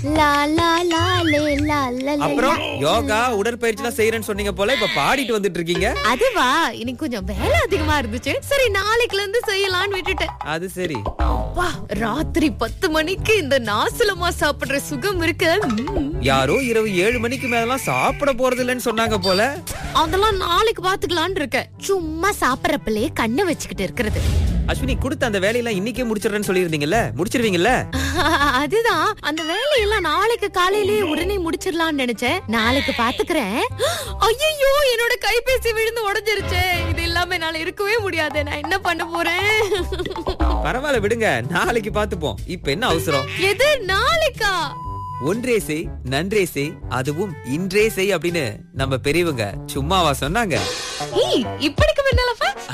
லா லா லா லே லா லா லே. அப்புறம் யோகா உடற்பயிற்சிலாம் செய்யறேன்னு சொன்னீங்க போல, இப்ப பாடிட்டு வந்துட்டு இருக்கீங்க. அதுவா, இன்னைக்கு கொஞ்சம் வேலை அதிகமா இருந்துச்சு. சரி, நாளைக்குல இருந்து செய்யலாம்னு விட்டுட்டேன். அது சரி. அப்பா, ராத்திரி 10 மணிக்கு இந்த நாசலமா சாப்பிடுற சுகம் இருக்கு. யாரோ இரவு 7 மணிக்கு மேலாம் சாப்பிட போறது இல்லைன்னு சொன்னாங்க போல. அதெல்லாம் நாளைக்கு பாத்துக்கலாம்னு இருக்கேன். சும்மா சாப்பிடறப்பலே கண்ணை வச்சுக்கிட்டு இருக்கிறது. அஸ்வினி, கொடுத்த அந்த வேலையெல்லாம் இன்னைக்கே முடிச்சிடுறேன்னு சொல்லியிருந்தீங்கல்ல, முடிச்சிருவீங்கல்ல? அதுதான், அந்த வேலையெல்லாம் நாளைக்கு காலையிலேயே உடனே முடிச்சிடலாம்னு நினைச்சேன். நாளைக்கு பாத்துக்கிறேன். ஐயோ, என்னோட கைபேசி விழுந்து உடைஞ்சிருச்சு. இது இல்லாம என்னால இருக்கவே முடியாது. நான் என்ன பண்ண போறேன்? பரவாயில்ல விடுங்க, நாளைக்கு பாத்துப்போம். இப்ப என்ன அவசரம்? எது நாளைக்கா? ஒன்றே செய் நன்றே செய், அதுவும் இன்றே செய் அப்படின்னு நம்ம பெரியவங்க சும்மாவா சொன்னாங்க? இப்படிக்கு முன்னாலப்பா